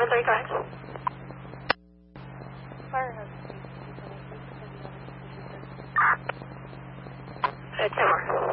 730, go ahead. Fire has It's 10 more.